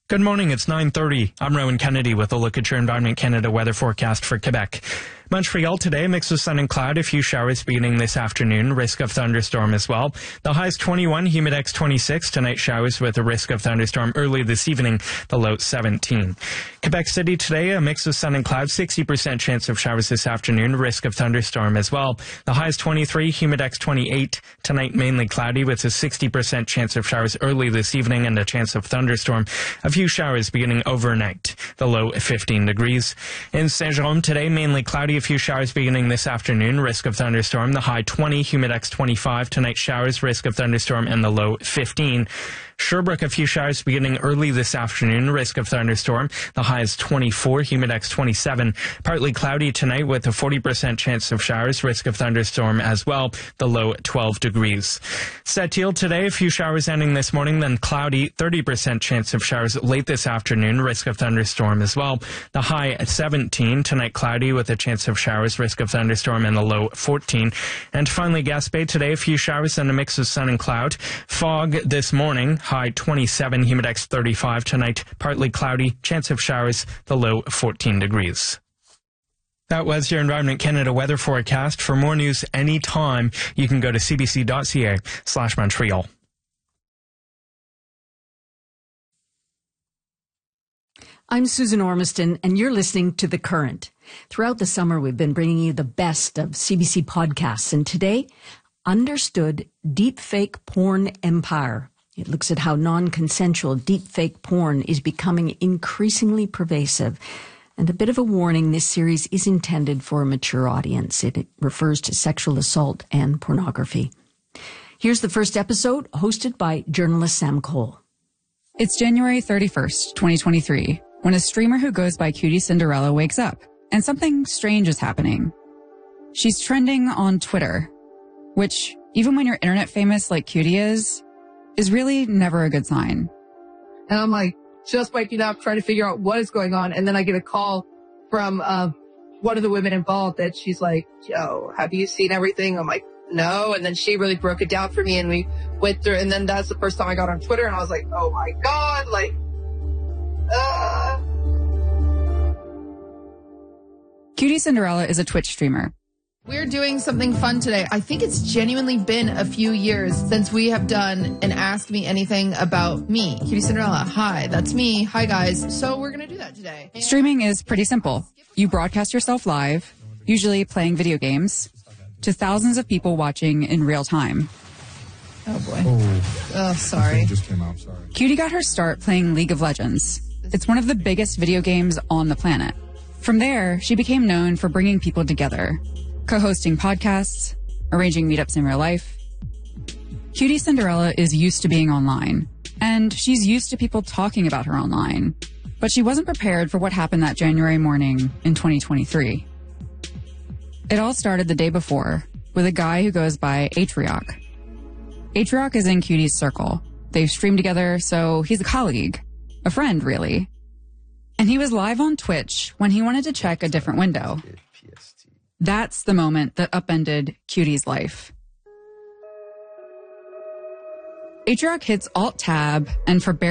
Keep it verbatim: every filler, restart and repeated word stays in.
Good morning, it's nine thirty. I'm Rowan Kennedy with a look at your Environment Canada weather forecast for Quebec. Montreal today, mix of sun and cloud, a few showers beginning this afternoon, risk of thunderstorm as well. The high is twenty-one, humidex twenty-six, tonight showers with a risk of thunderstorm early this evening, the low seventeen. Quebec City today, a mix of sun and cloud, sixty percent chance of showers this afternoon, risk of thunderstorm as well. The high is twenty-three, humidex twenty-eight, tonight mainly cloudy with a sixty percent chance of showers early this evening and a chance of thunderstorm. A few showers beginning overnight, the low fifteen degrees. In Saint-Jérôme today, mainly cloudy, a few showers beginning this afternoon, risk of thunderstorm. The high twenty, humidex twenty-five, tonight showers, risk of thunderstorm, and the low fifteen. Sherbrooke, a few showers beginning early this afternoon, risk of thunderstorm. The high is twenty-four, humidex twenty-seven. Partly cloudy tonight with a forty percent chance of showers, risk of thunderstorm as well, the low twelve degrees. Sept-Îles today, a few showers ending this morning, then cloudy, thirty percent chance of showers late this afternoon, risk of thunderstorm as well. The high at seventeen, tonight cloudy with a chance of showers, risk of thunderstorm, and the low fourteen. And finally, Gaspé today, a few showers and a mix of sun and cloud. Fog this morning, high twenty-seven, humidex thirty-five. Tonight, partly cloudy, chance of showers, the low fourteen degrees. That was your Environment Canada weather forecast. For more news anytime, you can go to cbc.ca slash Montreal. I'm Susan Ormiston, and you're listening to The Current. Throughout the summer, we've been bringing you the best of C B C podcasts, and today, Understood Deepfake Porn Empire. It looks at how non-consensual deepfake porn is becoming increasingly pervasive. And a bit of a warning, this series is intended for a mature audience. It refers to sexual assault and pornography. Here's the first episode, hosted by journalist Sam Cole. It's January thirty-first, twenty twenty-three, when a streamer who goes by Cutie Cinderella wakes up, and something strange is happening. She's trending on Twitter, which, even when you're internet famous like Cutie is, is really never a good sign. And I'm like, just waking up, trying to figure out what is going on. And then I get a call from uh, one of the women involved that she's like, yo, have you seen everything? I'm like, no. And then she really broke it down for me, and we went through, and then that's the first time I got on Twitter, and I was like, oh my God, like, uh. Cutie Cinderella is a Twitch streamer. We're doing something fun today. I think it's genuinely been a few years since we have done an Ask Me Anything about me. Cutie Cinderella, hi, that's me. Hi, guys. So we're going to do that today. Streaming is pretty simple. You broadcast yourself live, usually playing video games, to thousands of people watching in real time. Oh, boy. Oh, oh sorry. just came out, sorry. Cutie got her start playing League of Legends. It's one of the biggest video games on the planet. From there, she became known for bringing people together, co-hosting podcasts, arranging meetups in real life. Cutie Cinderella is used to being online, and she's used to people talking about her online. But she wasn't prepared for what happened that January morning in twenty twenty-three. It all started the day before with a guy who goes by Atrioc. Atrioc is in Cutie's circle. They've streamed together, so he's a colleague, a friend, really. And he was live on Twitch when he wanted to check a different window. That's the moment that upended Cutie's life. Atrioc hits Alt-Tab, and for barely